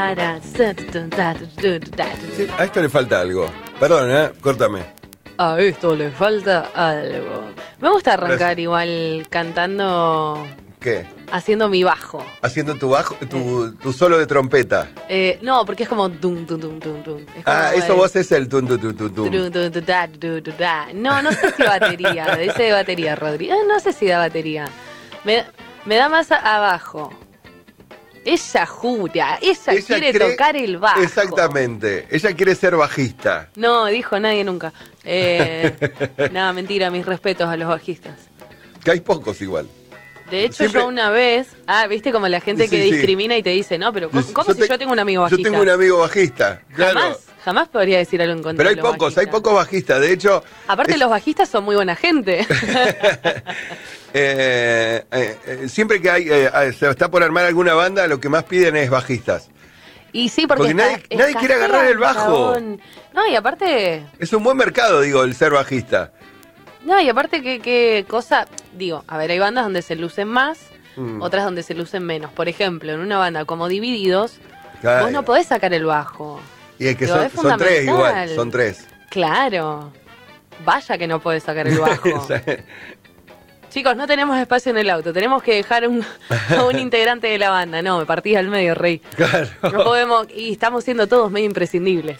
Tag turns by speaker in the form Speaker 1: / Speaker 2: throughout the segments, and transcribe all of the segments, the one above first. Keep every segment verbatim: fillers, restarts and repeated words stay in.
Speaker 1: Sí, a esto le falta algo. Perdón, ¿eh? Córtame.
Speaker 2: A esto le falta algo. Me gusta arrancar
Speaker 1: Gracias.
Speaker 2: igual cantando...
Speaker 1: ¿Qué?
Speaker 2: Haciendo mi bajo.
Speaker 1: Haciendo tu bajo, tu, tu solo de trompeta.
Speaker 2: Eh, no, porque es como... Dum, dum, dum, dum, dum. Es como
Speaker 1: Ah, eso
Speaker 2: el-
Speaker 1: vos es el tum, tum, tum, tum, tum.
Speaker 2: Tru, tu, tu, ta, tu, tu, ta. No, no sé si batería. Ese de batería, Rodri. Eh, No sé si da batería. Me, me da más a- abajo. Ella jura. Ella,
Speaker 1: Ella
Speaker 2: quiere
Speaker 1: cree-
Speaker 2: tocar el bajo.
Speaker 1: Exactamente. Ella quiere ser bajista.
Speaker 2: No, dijo nadie nunca. Eh, nada, mentira. Mis respetos a los bajistas.
Speaker 1: Que hay pocos igual.
Speaker 2: De hecho,
Speaker 1: Siempre-
Speaker 2: yo una vez... Ah, viste como la gente
Speaker 1: Sí,
Speaker 2: que
Speaker 1: sí.
Speaker 2: discrimina y te dice, no, pero ¿cómo, cómo si
Speaker 1: te-
Speaker 2: yo tengo un amigo bajista?
Speaker 1: Yo tengo un amigo bajista, claro.
Speaker 2: Jamás, jamás podría decir algo en contra
Speaker 1: Pero hay
Speaker 2: de los
Speaker 1: pocos, hay
Speaker 2: bajistas.
Speaker 1: pocos bajistas. De hecho,
Speaker 2: Aparte,
Speaker 1: es-
Speaker 2: los bajistas son muy buena gente.
Speaker 1: eh, eh, eh, siempre que hay eh, eh, se está por armar alguna banda, lo que más piden es bajistas.
Speaker 2: Y sí, porque,
Speaker 1: Porque nadie-
Speaker 2: está-
Speaker 1: nadie quiere
Speaker 2: escasea,
Speaker 1: agarrar el bajo.
Speaker 2: chabón. No, y aparte...
Speaker 1: Es un buen mercado, digo, el ser bajista.
Speaker 2: No, y aparte que, que cosa... Digo, a ver, hay bandas donde se lucen más,
Speaker 1: Mm.
Speaker 2: otras donde se lucen menos. Por ejemplo, en una banda como Divididos,
Speaker 1: Claro.
Speaker 2: vos no podés sacar el bajo.
Speaker 1: Y es que
Speaker 2: Digo,
Speaker 1: son,
Speaker 2: es
Speaker 1: son tres
Speaker 2: fundamental.
Speaker 1: igual, son tres.
Speaker 2: Claro. Vaya que no podés sacar el bajo. Chicos, no tenemos espacio en el auto, tenemos que dejar un, a un integrante de la banda. No, me partís al medio, rey.
Speaker 1: Claro.
Speaker 2: No podemos, y estamos siendo todos medio imprescindibles.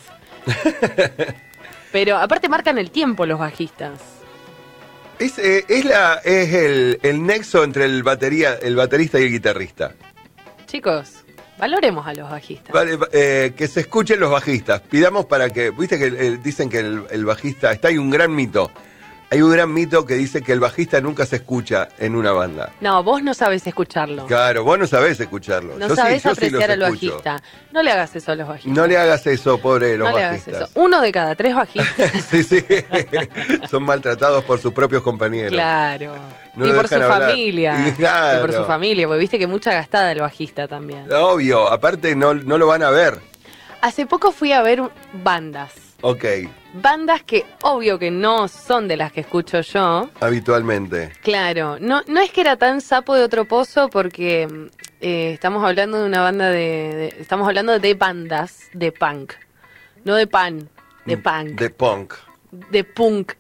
Speaker 2: Pero aparte marcan el tiempo los bajistas.
Speaker 1: Es, eh, es, la, es el, el nexo entre el, batería, el baterista y el guitarrista.
Speaker 2: Chicos, valoremos a los bajistas.
Speaker 1: Vale, eh, que se escuchen los bajistas. Pidamos para que, viste que eh, dicen que el, el bajista, está hay un gran mito. Hay un gran mito que dice que el bajista nunca se escucha en una banda.
Speaker 2: No, vos no sabés escucharlo.
Speaker 1: Claro, vos no sabés escucharlo.
Speaker 2: No
Speaker 1: Yo sí-
Speaker 2: sabés
Speaker 1: yo sí los
Speaker 2: apreciar al
Speaker 1: escucho.
Speaker 2: bajista. No le hagas eso a los bajistas.
Speaker 1: No le hagas eso, pobre los
Speaker 2: No le hagas
Speaker 1: bajistas.
Speaker 2: eso. Uno de cada tres bajistas.
Speaker 1: Sí, sí. Son maltratados por sus propios compañeros.
Speaker 2: Claro.
Speaker 1: No
Speaker 2: y
Speaker 1: lo
Speaker 2: por su
Speaker 1: dejan hablar.
Speaker 2: familia.
Speaker 1: Y claro.
Speaker 2: Y por su familia, porque viste que mucha gastada el bajista también.
Speaker 1: Obvio, aparte no, no lo van a ver.
Speaker 2: Hace poco fui a ver un- bandas.
Speaker 1: Ok,
Speaker 2: Bandas que obvio que no son de las que escucho yo.
Speaker 1: habitualmente.
Speaker 2: Claro, no, no es que era tan sapo de otro pozo porque eh, estamos hablando de una banda de, de- Estamos hablando de bandas de punk. No de pan, de punk.
Speaker 1: De punk.
Speaker 2: de punk.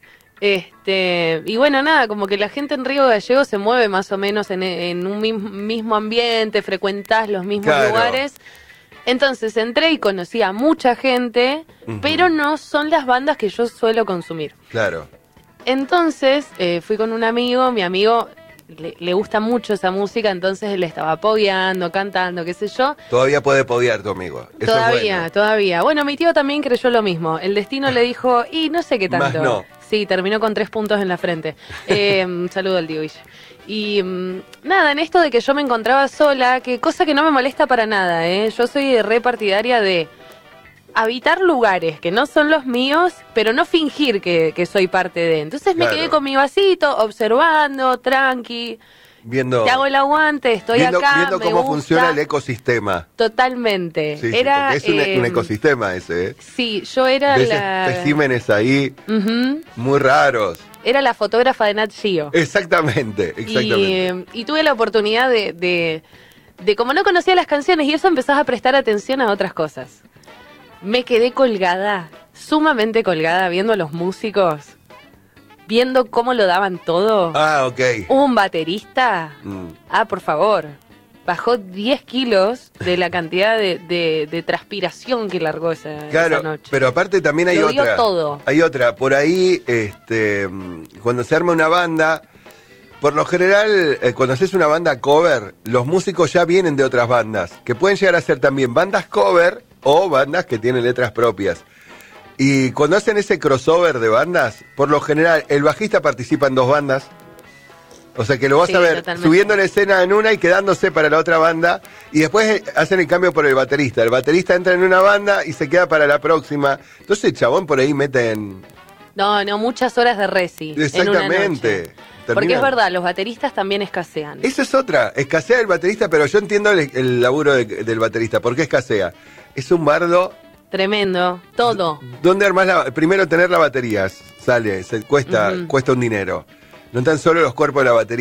Speaker 2: Este, y bueno, nada, como que la gente en Río Gallego se mueve más o menos en, en un mismo, mismo ambiente, frecuentás los mismos
Speaker 1: Claro.
Speaker 2: lugares. Entonces entré y conocí a mucha gente,
Speaker 1: Ujú.
Speaker 2: pero no son las bandas que yo suelo consumir.
Speaker 1: Claro.
Speaker 2: Entonces eh, fui con un amigo, mi amigo le, le gusta mucho esa música, entonces él estaba pogueando, cantando, qué sé yo.
Speaker 1: Todavía puede podiar tu amigo. Eso
Speaker 2: Todavía,
Speaker 1: es bueno.
Speaker 2: todavía. Bueno, mi tío también creyó lo mismo. El destino le dijo, y no sé qué
Speaker 1: Más
Speaker 2: tanto.
Speaker 1: no.
Speaker 2: Sí, terminó con tres puntos en la frente. Eh, un saludo al tío Guille. Y mm, nada, en esto de que yo me encontraba sola, que cosa que no me molesta para nada, ¿eh? Yo soy re partidaria de habitar lugares que no son los míos, pero no fingir que, que soy parte de. Entonces me
Speaker 1: Claro.
Speaker 2: quedé con mi vasito, observando, tranqui.
Speaker 1: Viendo,
Speaker 2: Te hago el aguante, estoy
Speaker 1: viendo,
Speaker 2: acá,
Speaker 1: viendo
Speaker 2: me
Speaker 1: cómo
Speaker 2: gusta.
Speaker 1: funciona el ecosistema.
Speaker 2: Totalmente.
Speaker 1: Sí, sí,
Speaker 2: Era,
Speaker 1: porque es un,
Speaker 2: eh,
Speaker 1: un ecosistema ese, ¿eh?
Speaker 2: Sí, yo era
Speaker 1: Ves
Speaker 2: la...
Speaker 1: especímenes ahí
Speaker 2: Ujú.
Speaker 1: muy raros.
Speaker 2: Era la fotógrafa de Nat Geo.
Speaker 1: Exactamente, exactamente.
Speaker 2: Y, eh, y tuve la oportunidad de, de, de, como no conocía las canciones y eso, empezás a prestar atención a otras cosas. Me quedé colgada, sumamente colgada, viendo a los músicos, viendo cómo lo daban todo.
Speaker 1: Ah, ok.
Speaker 2: Un baterista,
Speaker 1: Mm.
Speaker 2: ah, por favor, bajó diez kilos de la cantidad de, de, de transpiración que largó esa,
Speaker 1: Claro,
Speaker 2: esa noche.
Speaker 1: pero aparte también hay
Speaker 2: Lo dio
Speaker 1: otra.
Speaker 2: todo.
Speaker 1: Hay otra. Por ahí, este, mm, cuando se arma una banda, por lo general, eh, cuando haces una banda cover, los músicos ya vienen de otras bandas, que pueden llegar a ser también bandas cover o bandas que tienen letras propias. Y cuando hacen ese crossover de bandas, por lo general, el bajista participa en dos bandas. O sea que lo vas
Speaker 2: Sí,
Speaker 1: a ver
Speaker 2: totalmente.
Speaker 1: subiendo en escena en una y quedándose para la otra banda. Y después eh, hacen el cambio por el baterista. El baterista entra en una banda y se queda para la próxima. Entonces el chabón por ahí meten...
Speaker 2: No, no, muchas horas de reci. En una
Speaker 1: Exactamente.
Speaker 2: noche. Porque
Speaker 1: Termina-
Speaker 2: es verdad, los bateristas también escasean.
Speaker 1: Esa es otra. Escasea el baterista, pero yo entiendo el, el laburo de- del baterista. ¿Por qué escasea? Es un bardo.
Speaker 2: Tremendo, todo.
Speaker 1: ¿Dónde armás la... Primero tener la batería. Sale, se cuesta,
Speaker 2: Ujú.
Speaker 1: cuesta un dinero. No tan solo los cuerpos de la batería.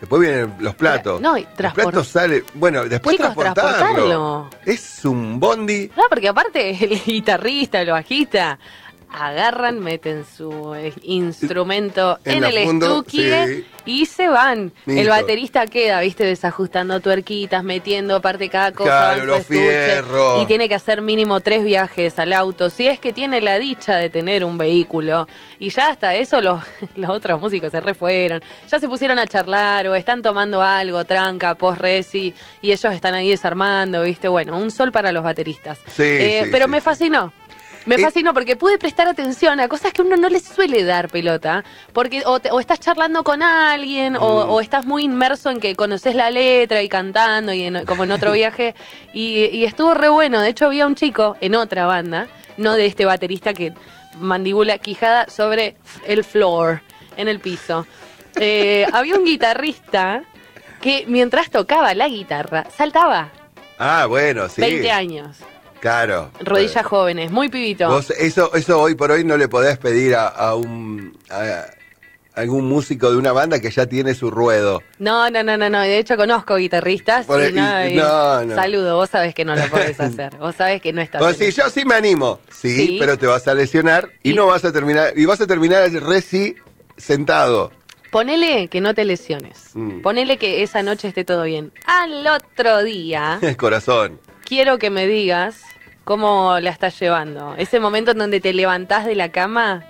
Speaker 1: Después vienen los platos.
Speaker 2: No, y
Speaker 1: los
Speaker 2: transport-
Speaker 1: platos sale, bueno, después
Speaker 2: Chicos,
Speaker 1: transportarlo.
Speaker 2: transportarlo.
Speaker 1: Es un bondi.
Speaker 2: No, porque aparte el guitarrista, el bajista, agarran, meten su eh, instrumento
Speaker 1: En
Speaker 2: en,
Speaker 1: la
Speaker 2: el
Speaker 1: fundo,
Speaker 2: estuque
Speaker 1: sí.
Speaker 2: y se van. El
Speaker 1: Listo.
Speaker 2: baterista queda, viste, desajustando tuerquitas, metiendo aparte cada cosa.
Speaker 1: Claro,
Speaker 2: en su
Speaker 1: los
Speaker 2: estuche,
Speaker 1: fierros.
Speaker 2: Y tiene que hacer mínimo tres viajes al auto, si es que tiene la dicha de tener un vehículo. Y ya hasta eso los, los otros músicos se refueron. Ya se pusieron a charlar o están tomando algo, tranca, post-resi, y ellos están ahí desarmando, viste. Bueno, un sol para los bateristas.
Speaker 1: Sí,
Speaker 2: Eh,
Speaker 1: sí,
Speaker 2: pero
Speaker 1: sí,
Speaker 2: me
Speaker 1: sí.
Speaker 2: fascinó. Me
Speaker 1: Eh,
Speaker 2: fascinó porque pude prestar atención a cosas que uno no le suele dar pelota, porque o, te- o estás charlando con alguien o,
Speaker 1: Mm.
Speaker 2: o estás muy inmerso en que conoces la letra y cantando y en- como en otro viaje y, y estuvo re bueno. De hecho había un chico en otra banda, no de este baterista que mandíbula quijada sobre el floor, en el piso. Eh, había un guitarrista que mientras tocaba la guitarra saltaba.
Speaker 1: Ah, bueno, sí.
Speaker 2: veinte años,
Speaker 1: Claro.
Speaker 2: rodillas jóvenes, muy pibito.
Speaker 1: Vos, eso, eso hoy por hoy no le podés pedir a, a un a algún músico de una banda que ya tiene su ruedo.
Speaker 2: No, no, no, no, no. De hecho conozco guitarristas
Speaker 1: Por
Speaker 2: y,
Speaker 1: el-
Speaker 2: no,
Speaker 1: y-
Speaker 2: y-
Speaker 1: no, no.
Speaker 2: saludo, vos sabés que no lo podés hacer. Vos sabés que no estás.
Speaker 1: Vos
Speaker 2: en
Speaker 1: sí,
Speaker 2: eso.
Speaker 1: yo sí me animo. Sí,
Speaker 2: Sí.
Speaker 1: pero te vas a lesionar y,
Speaker 2: Y-
Speaker 1: no vas a terminar. Y vas a terminar reci sentado.
Speaker 2: Ponele que no te lesiones.
Speaker 1: Mm.
Speaker 2: Ponele que esa noche esté todo bien. Al otro día,
Speaker 1: El corazón.
Speaker 2: quiero que me digas cómo la estás llevando. Ese momento en donde te levantás de la cama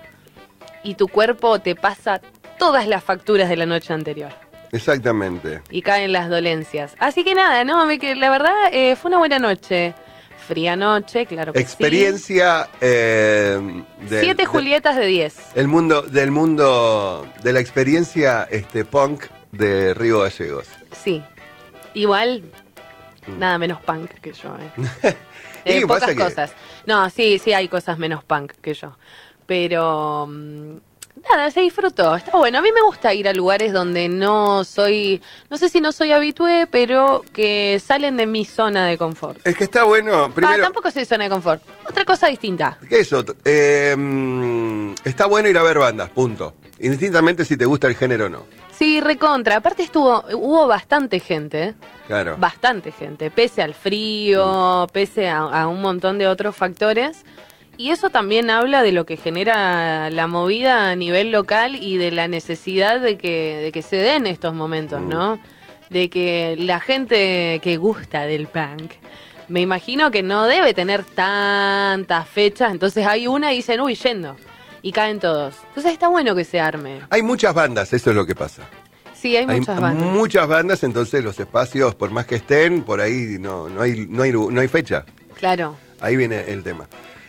Speaker 2: y tu cuerpo te pasa todas las facturas de la noche anterior.
Speaker 1: Exactamente.
Speaker 2: Y caen las dolencias. Así que nada, no, me, que la verdad eh, fue una buena noche. Fría noche, claro que sí.
Speaker 1: Experiencia eh, del-
Speaker 2: Siete
Speaker 1: de-
Speaker 2: Julietas de diez.
Speaker 1: el mundo, del mundo, de la experiencia este punk de Río Gallegos.
Speaker 2: Sí. Igual, nada menos punk que yo, ¿eh?
Speaker 1: Y
Speaker 2: Eh,
Speaker 1: pasa
Speaker 2: pocas
Speaker 1: que-
Speaker 2: cosas. No, sí, sí hay cosas menos punk que yo. Pero... mm, nada, se disfrutó. Está bueno. A mí me gusta ir a lugares donde no soy... No sé si no soy habitué, pero que salen de mi zona de confort.
Speaker 1: Es que está bueno,
Speaker 2: Ah,
Speaker 1: primero,
Speaker 2: tampoco soy zona de confort. Otra cosa distinta.
Speaker 1: ¿qué es eso? Eh, mm, está bueno ir a ver bandas, punto. Indistintamente si te gusta el género o no.
Speaker 2: Sí, recontra. Aparte estuvo, hubo bastante gente, ¿eh?
Speaker 1: Claro.
Speaker 2: Bastante gente, pese al frío, pese a, a un montón de otros factores. Y eso también habla de lo que genera la movida a nivel local y de la necesidad de que, de que se den estos momentos, ¿no? De que la gente que gusta del punk, me imagino que no debe tener tantas fechas, entonces hay una y dicen, uy, yendo. Y caen todos. Entonces está bueno que se arme.
Speaker 1: Hay muchas bandas, eso es lo que pasa.
Speaker 2: Sí, hay,
Speaker 1: Hay
Speaker 2: muchas bandas.
Speaker 1: muchas bandas, entonces los espacios, por más que estén, por ahí no, no hay, no hay, no hay fecha.
Speaker 2: Claro.
Speaker 1: Ahí viene el tema.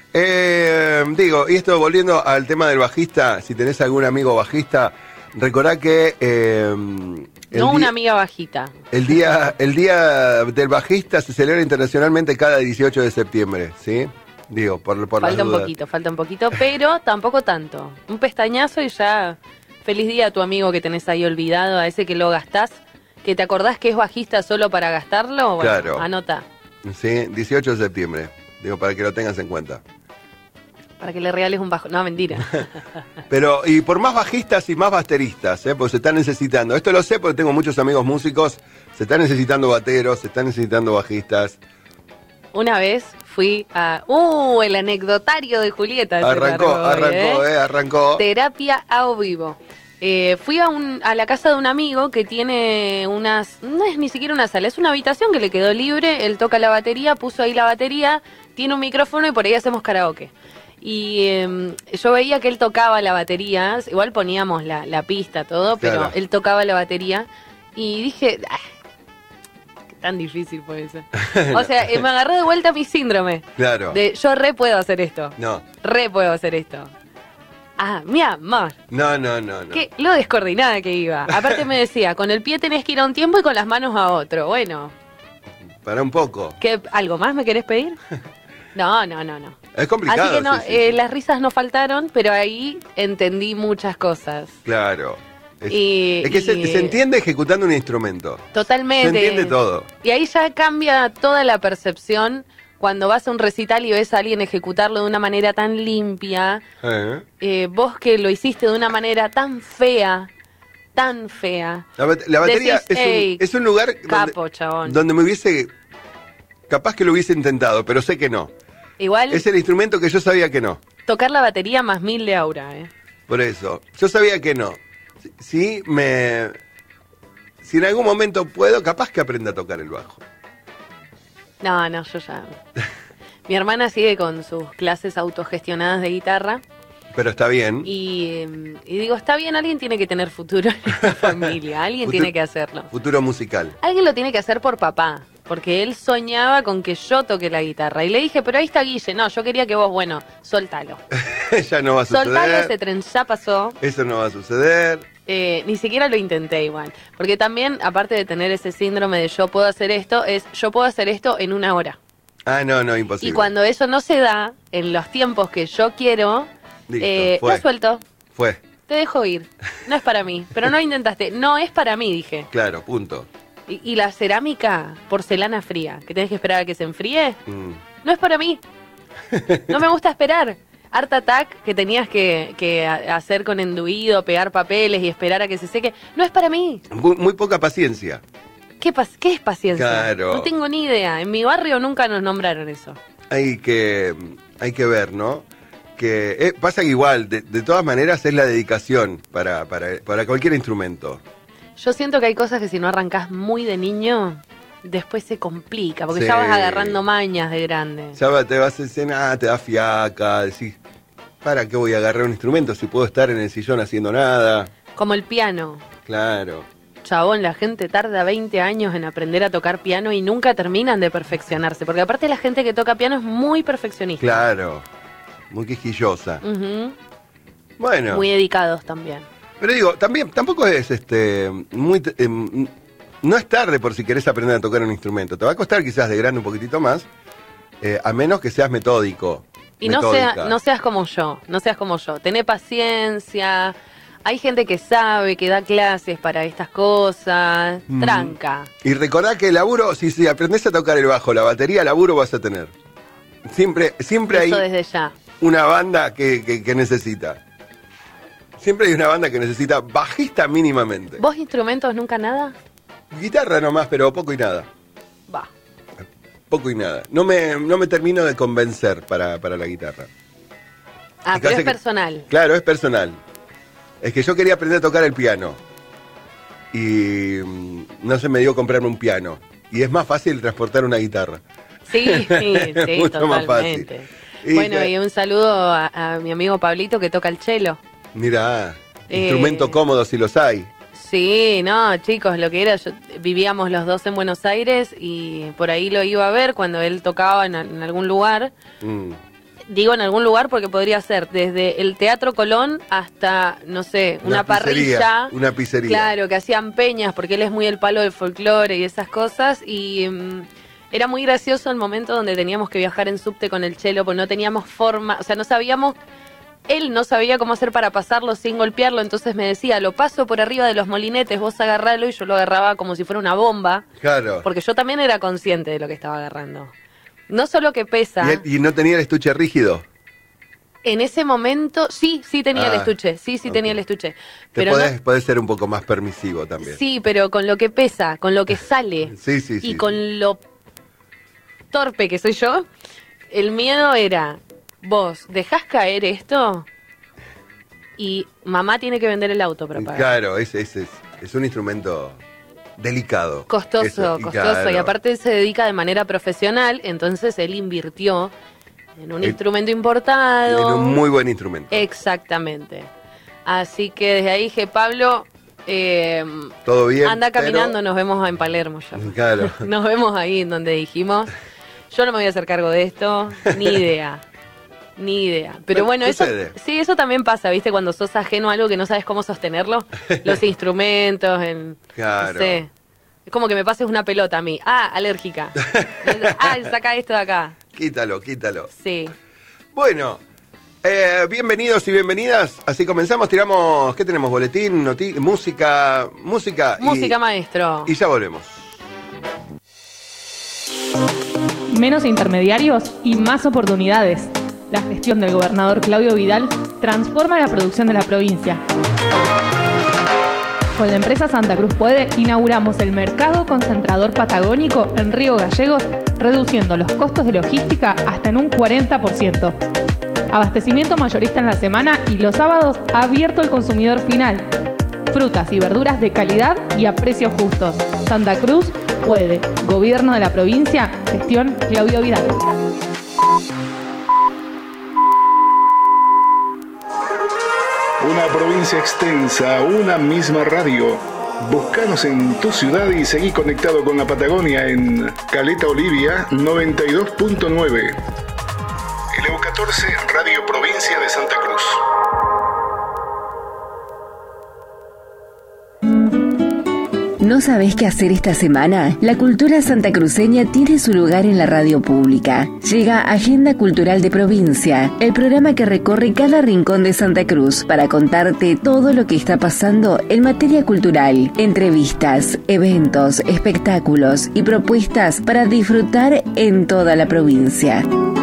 Speaker 1: Eh, digo, y esto volviendo al tema del bajista, si tenés algún amigo bajista, recordá que eh, el,
Speaker 2: No una
Speaker 1: día,
Speaker 2: amiga bajita.
Speaker 1: el día el día del bajista se celebra internacionalmente cada dieciocho de septiembre, ¿sí? Digo, por, por las
Speaker 2: Falta un
Speaker 1: dudas.
Speaker 2: poquito, falta un poquito, pero tampoco tanto. Un pestañazo y ya. Feliz día a tu amigo que tenés ahí olvidado, a ese que lo gastás, que te acordás que es bajista solo para gastarlo. Bueno,
Speaker 1: Claro.
Speaker 2: anota,
Speaker 1: Sí, dieciocho de septiembre. Digo, para que lo tengas en cuenta.
Speaker 2: para que le regales un bajo. No, mentira.
Speaker 1: Pero, y por más bajistas y más bateristas, ¿eh? Porque se están necesitando. Esto lo sé porque tengo muchos amigos músicos. Se están necesitando bateros, se están necesitando bajistas.
Speaker 2: Una vez fui a... ¡Uh! El anecdotario de Julieta. se
Speaker 1: Arrancó,
Speaker 2: largó hoy,
Speaker 1: arrancó, ¿eh? Arrancó.
Speaker 2: Terapia a vivo. Eh, fui a, un, a la casa de un amigo que tiene unas... No es ni siquiera una sala, es una habitación que le quedó libre. Él toca la batería, puso ahí la batería, tiene un micrófono y por ahí hacemos karaoke. Y eh, yo veía que él tocaba la batería, igual poníamos la, la pista, todo, pero
Speaker 1: Claro.
Speaker 2: él tocaba la batería y dije... "Ah, qué tan difícil puede ser". O sea, eh, me agarró de vuelta mi síndrome.
Speaker 1: Claro.
Speaker 2: De yo re puedo hacer esto.
Speaker 1: No,
Speaker 2: Re puedo hacer esto. Ah, mi amor.
Speaker 1: no, no, no. no.
Speaker 2: Qué lo descoordinada que iba. Aparte me decía, con el pie tenés que ir a un tiempo y con las manos a otro. Bueno,
Speaker 1: Para un poco.
Speaker 2: ¿qué, ¿algo más me querés pedir? No, no, no, no.
Speaker 1: Es complicado.
Speaker 2: Así que no,
Speaker 1: sí, sí,
Speaker 2: eh,
Speaker 1: sí.
Speaker 2: las risas no faltaron, pero ahí entendí muchas cosas.
Speaker 1: Claro. Es,
Speaker 2: Y-
Speaker 1: es que se,
Speaker 2: y-
Speaker 1: se entiende ejecutando un instrumento.
Speaker 2: Totalmente.
Speaker 1: Se entiende todo.
Speaker 2: Y ahí ya cambia toda la percepción cuando vas a un recital y ves a alguien ejecutarlo de una manera tan limpia.
Speaker 1: ¿Eh?
Speaker 2: Eh, vos que lo hiciste de una manera tan fea, tan fea.
Speaker 1: La, bat- la batería
Speaker 2: Decís,
Speaker 1: es,
Speaker 2: "Ey,
Speaker 1: un, es un lugar
Speaker 2: capo,
Speaker 1: donde,
Speaker 2: chabón".
Speaker 1: donde me hubiese... Capaz que lo hubiese intentado, pero sé que no.
Speaker 2: Igual,
Speaker 1: Es el instrumento que yo sabía que no.
Speaker 2: tocar la batería más mil de aura, ¿eh?
Speaker 1: Por eso. Yo sabía que no. Si, si me... Si en algún momento puedo, capaz que aprenda a tocar el bajo.
Speaker 2: No, no, yo ya... Mi hermana sigue con sus clases autogestionadas de guitarra
Speaker 1: Pero está bien.
Speaker 2: y, eh, y digo, está bien, alguien tiene que tener futuro en esta familia, alguien
Speaker 1: Futu-
Speaker 2: tiene que hacerlo.
Speaker 1: Futuro musical.
Speaker 2: Alguien lo tiene que hacer por papá, porque él soñaba con que yo toque la guitarra. Y le dije, pero ahí está Guille, no, yo quería que vos, bueno, soltalo.
Speaker 1: Ya no va a suceder.
Speaker 2: Soltalo, ese tren ya pasó.
Speaker 1: Eso no va a suceder.
Speaker 2: Eh, ni siquiera lo intenté igual. Porque también, aparte de tener ese síndrome de yo puedo hacer esto, es yo puedo hacer esto en una hora.
Speaker 1: Ah, no, no, imposible.
Speaker 2: Y cuando eso no se da, en los tiempos que yo quiero,
Speaker 1: Listo,
Speaker 2: eh,
Speaker 1: fue.
Speaker 2: lo suelto.
Speaker 1: Fue,
Speaker 2: Te dejo ir. No es para mí. Pero no intentaste. No es para mí, dije.
Speaker 1: claro, punto.
Speaker 2: Y, y la cerámica, porcelana fría, que tenés que esperar a que se enfríe,
Speaker 1: Mm.
Speaker 2: no es para mí. No me gusta esperar. Art Attack, que tenías que, que a- hacer con enduido, pegar papeles y esperar a que se seque, no es para mí.
Speaker 1: Muy, muy poca paciencia.
Speaker 2: ¿Qué, pas- ¿Qué es paciencia?
Speaker 1: Claro.
Speaker 2: No tengo ni idea. En mi barrio nunca nos nombraron eso.
Speaker 1: Hay que, hay que ver, ¿no? Que eh, pasa que igual, de, de todas maneras, es la dedicación para, para, para cualquier instrumento.
Speaker 2: Yo siento que hay cosas que si no arrancás muy de niño, después se complica, porque
Speaker 1: Sí.
Speaker 2: ya vas agarrando mañas de grande.
Speaker 1: Ya va- te vas a escena, te da fiaca, decís, ¿para qué voy a agarrar un instrumento si puedo estar en el sillón haciendo nada?
Speaker 2: Como el piano.
Speaker 1: Claro.
Speaker 2: Chabón, la gente tarda veinte años en aprender a tocar piano y nunca terminan de perfeccionarse, porque aparte la gente que toca piano es muy perfeccionista.
Speaker 1: Claro. Muy quisquillosa.
Speaker 2: Ujú.
Speaker 1: Bueno.
Speaker 2: Muy dedicados también.
Speaker 1: Pero digo, también, tampoco es este muy t- em, no es tarde por si querés aprender a tocar un instrumento. Te va a costar quizás de grande un poquitito más, eh, a menos que seas metódico.
Speaker 2: Y no,
Speaker 1: metódica.
Speaker 2: sea, no seas como yo, no seas como yo. Tené paciencia. Hay gente que sabe, que da clases para estas cosas.
Speaker 1: Mm.
Speaker 2: Tranca.
Speaker 1: Y recordá que el laburo, si, si aprendés a tocar el bajo, la batería, laburo vas a tener. Siempre, siempre
Speaker 2: Eso
Speaker 1: hay
Speaker 2: desde ya.
Speaker 1: una banda que, que, que necesita. Siempre hay una banda que necesita bajista mínimamente.
Speaker 2: ¿Vos instrumentos nunca nada?
Speaker 1: Guitarra nomás, pero poco y nada.
Speaker 2: Va.
Speaker 1: Poco y nada. No me, no me termino de convencer para, para la guitarra.
Speaker 2: Ah,
Speaker 1: Es que
Speaker 2: pero
Speaker 1: hace
Speaker 2: es
Speaker 1: que-
Speaker 2: personal.
Speaker 1: Claro, es personal. Es que yo quería aprender a tocar el piano. Y mm, no se me dio comprarme un piano. Y es más fácil transportar una guitarra.
Speaker 2: Sí, sí, sí,
Speaker 1: Mucho más
Speaker 2: totalmente.
Speaker 1: fácil. Y
Speaker 2: Bueno,
Speaker 1: que-
Speaker 2: y un saludo a, a mi amigo Pablito que toca el cello.
Speaker 1: Mira,
Speaker 2: Eh,
Speaker 1: instrumento cómodo si los hay.
Speaker 2: Sí, no, chicos, lo que era, yo, vivíamos los dos en Buenos Aires y por ahí lo iba a ver cuando él tocaba en, en algún lugar.
Speaker 1: Mm.
Speaker 2: Digo en algún lugar porque podría ser desde el Teatro Colón hasta, no sé, una,
Speaker 1: pizzería,
Speaker 2: parrilla.
Speaker 1: Una pizzería.
Speaker 2: Claro, que hacían peñas porque él es muy el palo del folclore y esas cosas y mm, era muy gracioso el momento donde teníamos que viajar en subte con el chelo porque no teníamos forma, o sea, no sabíamos, él no sabía cómo hacer para pasarlo sin golpearlo, entonces me decía, lo paso por arriba de los molinetes, vos agarralo y yo lo agarraba como si fuera una bomba,
Speaker 1: Claro.
Speaker 2: porque yo también era consciente de lo que estaba agarrando. No solo que pesa,
Speaker 1: ¿Y, él- y no tenía el estuche rígido?
Speaker 2: en ese momento, sí, sí tenía el
Speaker 1: Ah,
Speaker 2: estuche, sí, sí
Speaker 1: ok.
Speaker 2: tenía el estuche.
Speaker 1: Te
Speaker 2: Pero no-
Speaker 1: podés, podés ser un poco más permisivo también.
Speaker 2: sí, pero con lo que pesa, con lo que sale.
Speaker 1: Sí, sí, sí.
Speaker 2: Y con lo torpe que soy yo, el miedo era, vos, ¿dejás caer esto? Y mamá tiene que vender el auto para pagar.
Speaker 1: Claro, es, es, es, es un instrumento delicado.
Speaker 2: Costoso,
Speaker 1: Eso, y
Speaker 2: costoso.
Speaker 1: claro.
Speaker 2: Y aparte él se dedica de manera profesional, entonces él invirtió en un
Speaker 1: En-
Speaker 2: instrumento importado.
Speaker 1: En un muy buen instrumento.
Speaker 2: Exactamente. Así que desde ahí dije, Pablo, eh,
Speaker 1: Todo bien.
Speaker 2: anda
Speaker 1: pero-
Speaker 2: caminando, nos vemos en Palermo ya.
Speaker 1: Claro.
Speaker 2: Nos vemos ahí en donde dijimos, yo no me voy a hacer cargo de esto, ni idea. Ni idea. Pero
Speaker 1: Bueno,
Speaker 2: bueno, eso
Speaker 1: sucede.
Speaker 2: sí, eso también pasa, ¿viste? Cuando sos ajeno a algo que no sabes cómo sostenerlo. Los instrumentos, en,
Speaker 1: Claro.
Speaker 2: no sé. Es como que me pases una pelota a mí. Ah, alérgica. Ah, saca esto de acá.
Speaker 1: Quítalo, quítalo.
Speaker 2: Sí.
Speaker 1: Bueno, eh, bienvenidos y bienvenidas. Así comenzamos, tiramos, ¿qué tenemos? Boletín, noti- música, música. y-
Speaker 2: Música, maestro.
Speaker 1: Y ya volvemos.
Speaker 3: Menos intermediarios y más oportunidades. La gestión del gobernador Claudio Vidal transforma la producción de la provincia. Con la empresa Santa Cruz Puede inauguramos el mercado concentrador patagónico en Río Gallegos, reduciendo los costos de logística hasta en un cuarenta por ciento. Abastecimiento mayorista en la semana y los sábados abierto al consumidor final. Frutas y verduras de calidad y a precios justos. Santa Cruz Puede. Gobierno de la provincia. Gestión Claudio Vidal.
Speaker 4: Una provincia extensa, una misma radio. Búscanos en tu ciudad y seguí conectado con la Patagonia en Caleta Olivia noventa y dos punto nueve. L U catorce, Radio Provincia de Santa Cruz.
Speaker 5: ¿No sabés qué hacer esta semana? La cultura santacruceña tiene su lugar en la radio pública. Llega Agenda Cultural de Provincia, el programa que recorre cada rincón de Santa Cruz para contarte todo lo que está pasando en materia cultural, entrevistas, eventos, espectáculos y propuestas para disfrutar en toda la provincia.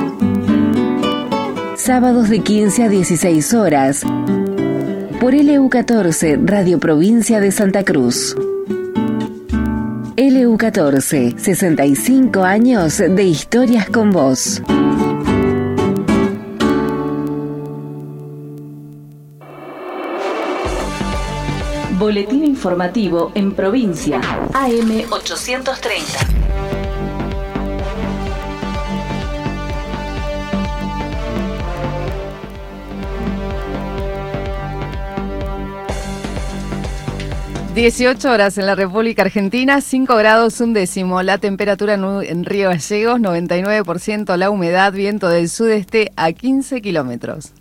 Speaker 5: Sábados de quince a dieciséis horas, por L U catorce, Radio Provincia de Santa Cruz. L U catorce, sesenta y cinco años de historias con vos. Boletín informativo en provincia, A M ochocientos treinta.
Speaker 6: dieciocho horas en la República Argentina, cinco grados un décimo, la temperatura en Río Gallegos, noventa y nueve por ciento la humedad, viento del sudeste a quince kilómetros.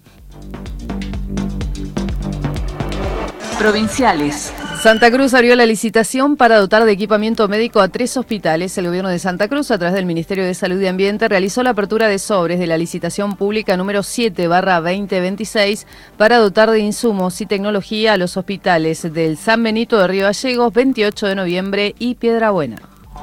Speaker 5: Provinciales.
Speaker 6: Santa Cruz abrió la licitación para dotar de equipamiento médico a tres hospitales. El gobierno de Santa Cruz, a través del Ministerio de Salud y Ambiente, realizó la apertura de sobres de la licitación pública número siete barra veinte veintiséis para dotar de insumos y tecnología a los hospitales del San Benito de Río Gallegos, veintiocho de noviembre y Piedrabuena.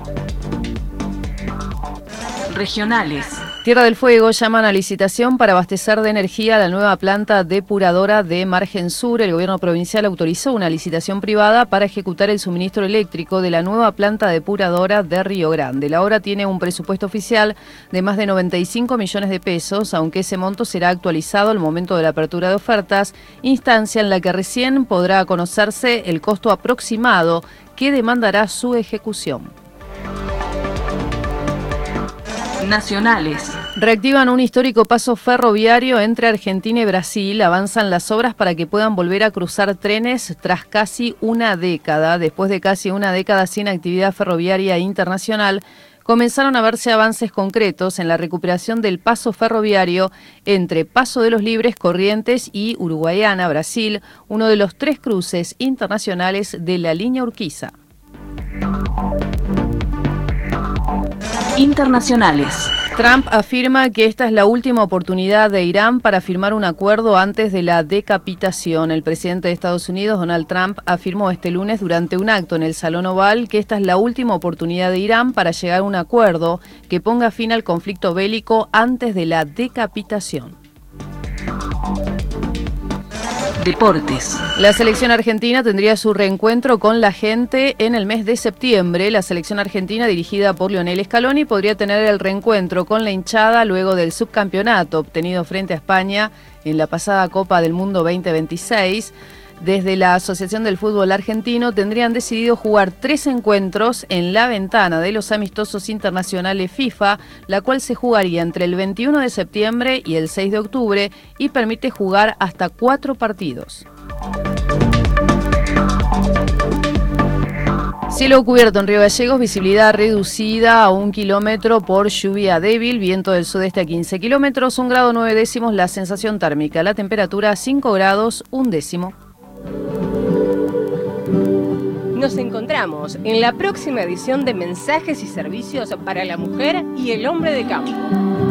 Speaker 5: Regionales.
Speaker 6: Tierra del Fuego llaman a licitación para abastecer de energía la nueva planta depuradora de Margen Sur. El gobierno provincial autorizó una licitación privada para ejecutar el suministro eléctrico de la nueva planta depuradora de Río Grande. La obra tiene un presupuesto oficial de más de noventa y cinco millones de pesos, aunque ese monto será actualizado al momento de la apertura de ofertas, instancia en la que recién podrá conocerse el costo aproximado que demandará su ejecución.
Speaker 5: Nacionales.
Speaker 6: Reactivan un histórico paso ferroviario entre Argentina y Brasil. Avanzan las obras para que puedan volver a cruzar trenes tras casi una década. Después de casi una década sin actividad ferroviaria internacional, comenzaron a verse avances concretos en la recuperación del paso ferroviario entre Paso de los Libres, Corrientes y Uruguayana, Brasil, uno de los tres cruces internacionales de la línea Urquiza.
Speaker 5: Internacionales.
Speaker 6: Trump afirma que esta es la última oportunidad de Irán para firmar un acuerdo antes de la decapitación. El presidente de Estados Unidos, Donald Trump, afirmó este lunes durante un acto en el Salón Oval que esta es la última oportunidad de Irán para llegar a un acuerdo que ponga fin al conflicto bélico antes de la decapitación.
Speaker 5: Deportes.
Speaker 6: La selección argentina tendría su reencuentro con la gente en el mes de septiembre. La selección argentina, dirigida por Lionel Scaloni, podría tener el reencuentro con la hinchada luego del subcampeonato obtenido frente a España en la pasada Copa del Mundo veinte veintiséis. Desde la Asociación del Fútbol Argentino tendrían decidido jugar tres encuentros en la ventana de los amistosos internacionales FIFA, la cual se jugaría entre el veintiuno de septiembre y el seis de octubre y permite jugar hasta cuatro partidos. Cielo cubierto en Río Gallegos, visibilidad reducida a un kilómetro por lluvia débil, viento del sudeste a quince kilómetros, un grado nueve décimos la sensación térmica, la temperatura cinco grados un décimo.
Speaker 7: Nos encontramos en la próxima edición de Mensajes y Servicios para la Mujer y el Hombre de Campo.